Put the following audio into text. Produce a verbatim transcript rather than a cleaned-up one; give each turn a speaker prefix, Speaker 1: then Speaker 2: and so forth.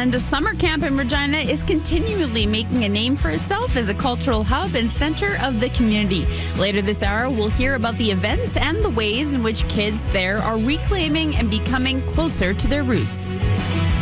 Speaker 1: And Summer Camp in Regina is continually making a name for itself as a cultural hub and center of the community. Later this hour, we'll hear about the events and the ways in which kids there are reclaiming and becoming closer to their roots.